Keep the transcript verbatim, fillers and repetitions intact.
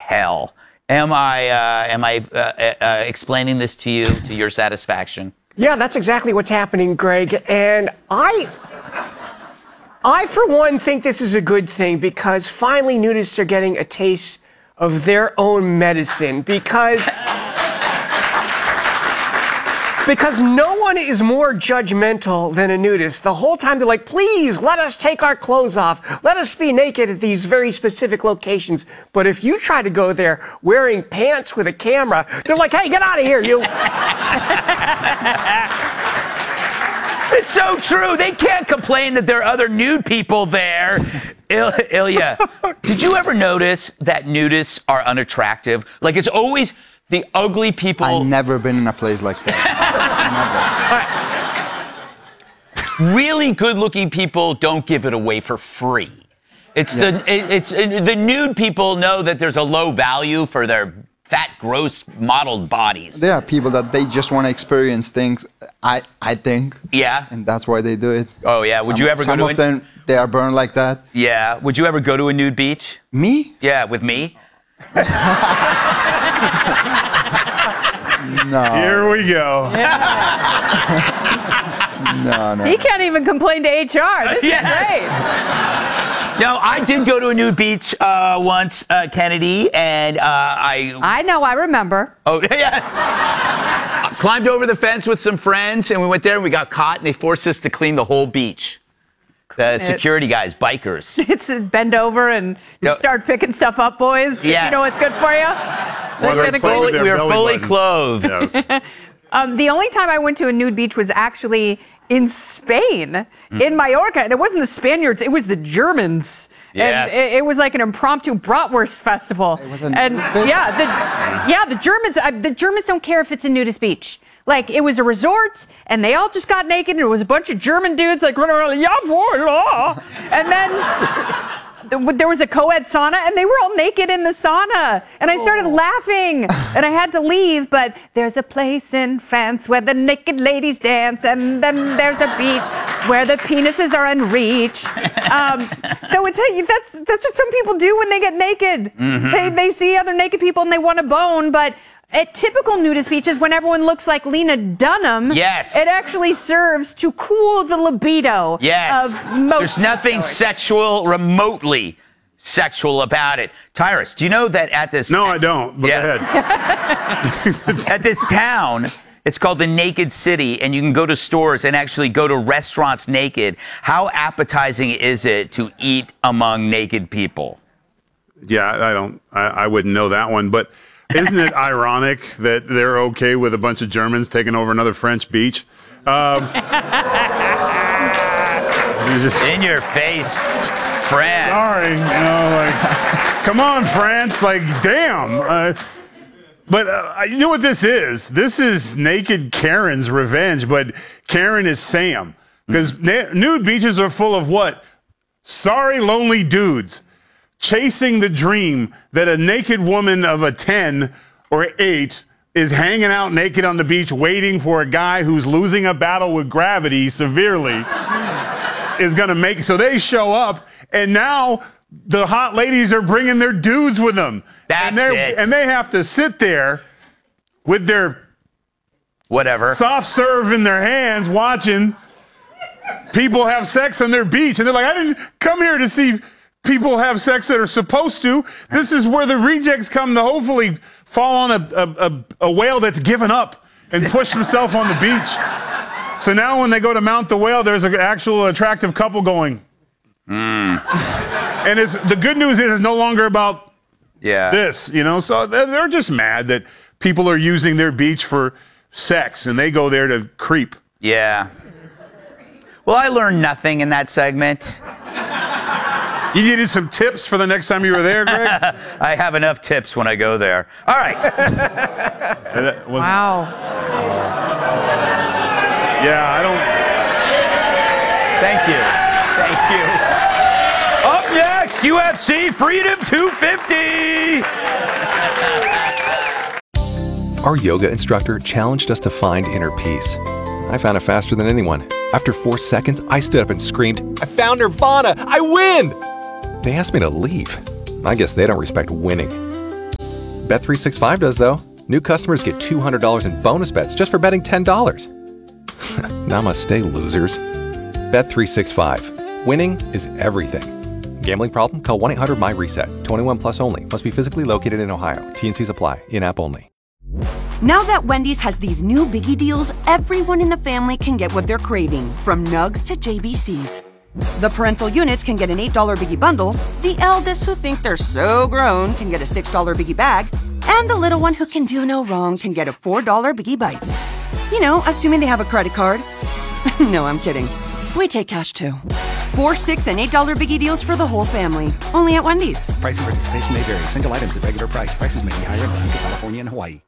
hell. Am I uh, am I uh, uh, explaining this to you to your satisfaction? Yeah, that's exactly what's happening, Greg. And I, I for one, think this is a good thing because finally nudists are getting a taste of their own medicine because. Because no one is more judgmental than a nudist. The whole time they're like, please, let us take our clothes off. Let us be naked at these very specific locations. But if you try to go there wearing pants with a camera, they're like, hey, get out of here, you. It's so true. They can't complain that there are other nude people there. Il- Ilya, did you ever notice that nudists are unattractive? Like, it's always the ugly people. I've never been in a place like that. Really good-looking people don't give it away for free. It's yeah. the it, it's it, the nude people know that there's a low value for their fat, gross, modeled bodies. There are people that they just want to experience things. I I think. Yeah. And that's why they do it. Oh yeah. Would some, you ever some go to? Some of them they are burned like that. Yeah. Would you ever go to a nude beach? Me? Yeah, with me. No. Here we go. no, no. He can't even complain to H R. This yes. is great. No, I did go to a nude beach uh, once, uh, Kennedy, and uh, I... I know, I remember. Oh, yes. I climbed over the fence with some friends, and we went there, and we got caught, and they forced us to clean the whole beach. The security guys, bikers. It's bend over and you start picking stuff up, boys. Yes. You know what's good for you? Well, We're fully, we were fully clothed. Yes. um, the only time I went to a nude beach was actually in Spain, mm. in Mallorca. And it wasn't the Spaniards, it was the Germans. Yes. And it, it was like an impromptu bratwurst festival. It was a and nudist beach? yeah, the, yeah, the Germans, uh, the Germans don't care if it's a nudist beach. Like, it was a resort, and they all just got naked, and it was a bunch of German dudes, like, running around, yeah, voila. And then there was a co-ed sauna, and they were all naked in the sauna. And I started laughing, and I had to leave, but there's a place in France where the naked ladies dance, and then there's a beach where the penises are in reach. Um, so it's, that's, that's what some people do when they get naked. Mm-hmm. They, they see other naked people, and they want to bone, but... At typical nudist beaches, when everyone looks like Lena Dunham, yes. it actually serves to cool the libido yes. of most. There's nothing sexual, remotely sexual about it. Tyrus, do you know that at this... No, I don't, but yeah. go ahead. At this town, it's called the Naked City, and you can go to stores and actually go to restaurants naked. How appetizing is it to eat among naked people? Yeah, I don't... I, I wouldn't know that one, but... Isn't it ironic that they're okay with a bunch of Germans taking over another French beach? Um, just, in your face, France. Sorry, you know, like, come on, France, like, damn. Uh, but uh, you know what this is? This is naked Karen's revenge, but Karen is Sam. Because mm-hmm. na- nude beaches are full of what? Sorry, lonely dudes. Chasing the dream that a naked woman of a ten or eight is hanging out naked on the beach waiting for a guy who's losing a battle with gravity severely is going to make... So they show up, and now the hot ladies are bringing their dudes with them. That's and it. And they have to sit there with their... Whatever. Soft serve in their hands watching people have sex on their beach. And they're like, I didn't come here to see... people have sex that are supposed to. This is where the rejects come to hopefully fall on a, a, a, a whale that's given up and push himself on the beach. So now when they go to mount the whale, there's an actual attractive couple going. Mm. And it's, the good news is it's no longer about yeah. this, you know. So they're just mad that people are using their beach for sex, and they go there to creep. Yeah. Well, I learned nothing in that segment. You needed some tips for the next time you were there, Greg? I have enough tips when I go there. All right. Wow. Yeah, I don't... Thank you. Thank you. Up next, U F C Freedom two fifty. Our yoga instructor challenged us to find inner peace. I found it faster than anyone. After four seconds, I stood up and screamed, I found Nirvana! I win! They asked me to leave. I guess they don't respect winning. Bet three sixty-five does, though. New customers get two hundred dollars in bonus bets just for betting ten dollars. Namaste, losers. Bet three sixty-five. Winning is everything. Gambling problem? Call one eight hundred my reset. twenty-one plus only. Must be physically located in Ohio. T and C's apply. In-app only. Now that Wendy's has these new biggie deals, everyone in the family can get what they're craving, from nugs to J B Cs. The parental units can get an eight dollar biggie bundle, the eldest who think they're so grown can get a six dollar biggie bag, and the little one who can do no wrong can get a four dollar biggie bites. You know, assuming they have a credit card. No, I'm kidding. We take cash too. Four, six, and eight dollar biggie deals for the whole family. Only at Wendy's. Price and participation may vary. Single items at regular price. Prices may be higher in Alaska, California, and Hawaii.